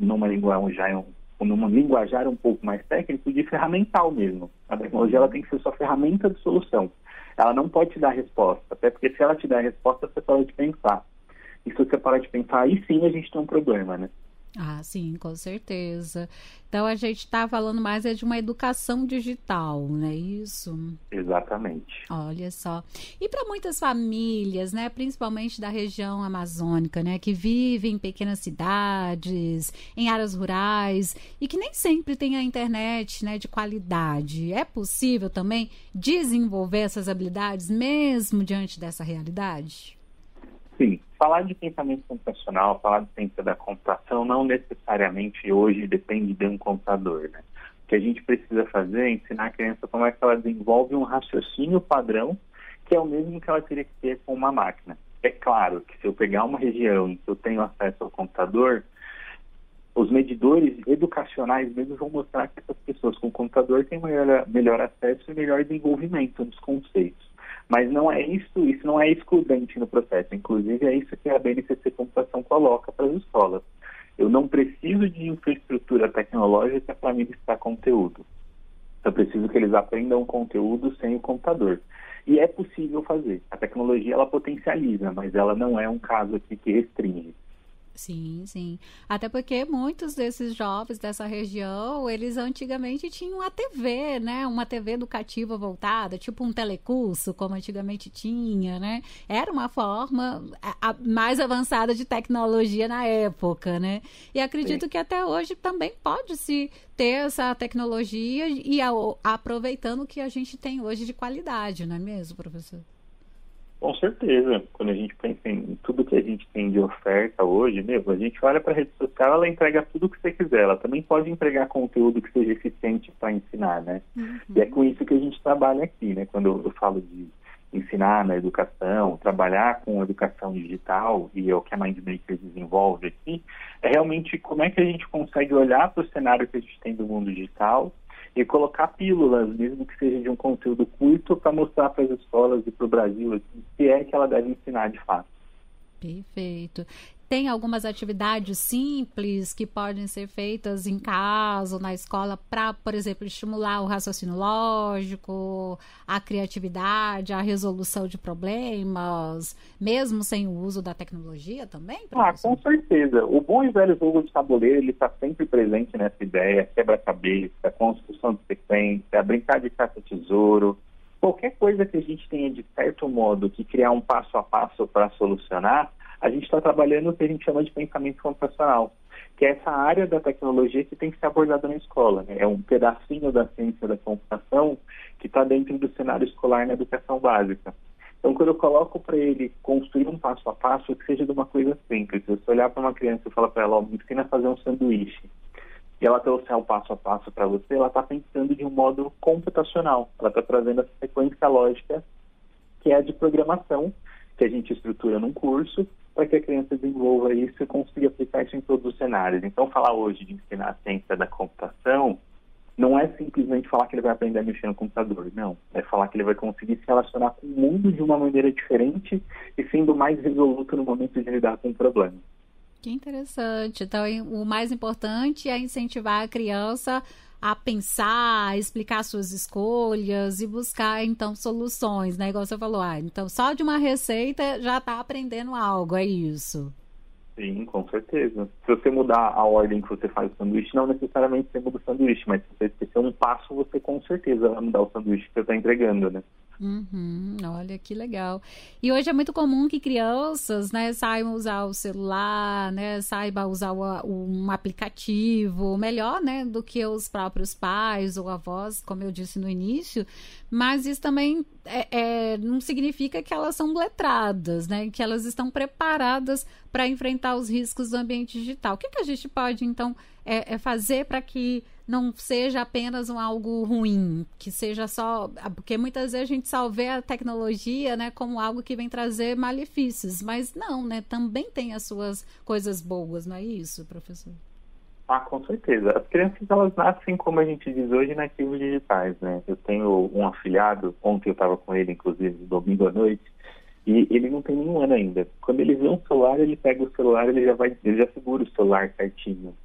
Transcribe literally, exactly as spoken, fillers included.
numa linguagem, um, numa linguajar um pouco mais técnico, de ferramental mesmo. A tecnologia ela tem que ser sua ferramenta de solução. Ela não pode te dar resposta, até porque se ela te der a resposta, você pode pensar. E se você parar de pensar, aí sim a gente tem um problema, né? Ah, sim, com certeza. Então, a gente está falando mais é de uma educação digital, não é isso? Exatamente. Olha só. E para muitas famílias, né, principalmente da região amazônica, né, que vivem em pequenas cidades, em áreas rurais, e que nem sempre tem a internet, né, de qualidade, é possível também desenvolver essas habilidades mesmo diante dessa realidade? Sim, falar de pensamento computacional, falar de ciência da computação, não necessariamente hoje depende de um computador, né? O que a gente precisa fazer é ensinar a criança como é que ela desenvolve um raciocínio padrão, que é o mesmo que ela teria que ter com uma máquina. É claro que se eu pegar uma região em que eu tenho acesso ao computador, os medidores educacionais mesmo vão mostrar que essas pessoas com computador têm melhor, melhor acesso e melhor desenvolvimento nos conceitos. Mas não é isso, isso não é excludente no processo. Inclusive, é isso que a B N C C Computação coloca para as escolas. Eu não preciso de infraestrutura tecnológica para ministrar conteúdo. Eu preciso que eles aprendam conteúdo sem o computador. E é possível fazer. A tecnologia, ela potencializa, mas ela não é um caso aqui que restringe. Sim, sim. Até porque muitos desses jovens dessa região, eles antigamente tinham uma T V, né? Uma T V educativa voltada, tipo um telecurso, como antigamente tinha, né? Era uma forma a, a, mais avançada de tecnologia na época, né? E acredito Sim. que até hoje também pode-se ter essa tecnologia e a, aproveitando o que a gente tem hoje de qualidade, não é mesmo, professor? Com certeza. Quando a gente pensa em tudo que a gente tem de oferta hoje, mesmo, a gente olha para a rede social, ela entrega tudo o que você quiser. Ela também pode entregar conteúdo que seja eficiente para ensinar, né? Uhum. E é com isso que a gente trabalha aqui, né? Quando eu falo de ensinar na educação, trabalhar com educação digital, e é o que a Mindmaker desenvolve aqui, é realmente como é que a gente consegue olhar para o cenário que a gente tem do mundo digital e colocar pílulas, mesmo que seja de um conteúdo curto, para mostrar para as escolas e para o Brasil assim, o que é que ela deve ensinar de fato. Perfeito. Tem algumas atividades simples que podem ser feitas em casa ou na escola para, por exemplo, estimular o raciocínio lógico, a criatividade, a resolução de problemas, mesmo sem o uso da tecnologia também? Professor? Ah, com certeza. O bom e velho jogo de tabuleiro, ele está sempre presente nessa ideia, quebra-cabeça, construção de sequência, brincar de caça-tesouro. Qualquer coisa que a gente tenha, de certo modo, que criar um passo a passo para solucionar, a gente está trabalhando o que a gente chama de pensamento computacional, que é essa área da tecnologia que tem que ser abordada na escola, né? É um pedacinho da ciência da computação que está dentro do cenário escolar na educação básica. Então, quando eu coloco para ele construir um passo a passo, que seja de uma coisa simples. Se você olhar para uma criança e falar para ela, ó, me ensina a fazer um sanduíche, e ela trouxer o passo a passo para você, ela está pensando de um modo computacional. Ela está trazendo essa sequência lógica que é a de programação, que a gente estrutura num curso, para que a criança desenvolva isso e consiga aplicar isso em todos os cenários. Então, falar hoje de ensinar a ciência da computação não é simplesmente falar que ele vai aprender a mexer no computador, não. É falar que ele vai conseguir se relacionar com o mundo de uma maneira diferente e sendo mais resoluto no momento de lidar com o problema. Que interessante. Então, o mais importante é incentivar a criança a pensar, a explicar suas escolhas e buscar, então, soluções, né? Igual você falou, ah, então, só de uma receita já está aprendendo algo, é isso? Sim, com certeza. Se você mudar a ordem que você faz o sanduíche, não necessariamente você muda o sanduíche, mas se você esquecer um passo, você com certeza vai mudar o sanduíche que você está entregando, né? Uhum, olha que legal. E hoje é muito comum que crianças, né, saibam usar o celular, né, saibam usar o, um aplicativo melhor, né, do que os próprios pais ou avós, como eu disse no início, mas isso também é, é, não significa que elas são letradas, né, que elas estão preparadas para enfrentar os riscos do ambiente digital. O que, que a gente pode, então, é, é fazer para que não seja apenas um algo ruim, que seja só... Porque muitas vezes a gente só vê a tecnologia, né, como algo que vem trazer malefícios, mas não, né, também tem as suas coisas boas, não é isso, professor? Ah, com certeza. As crianças, elas nascem, como a gente diz hoje, nativos digitais, né? Eu tenho um afilhado, ontem eu estava com ele, inclusive, domingo à noite, e ele não tem nenhum ano ainda. Quando ele vê um celular, ele pega o celular, ele já vai, ele já segura o celular certinho.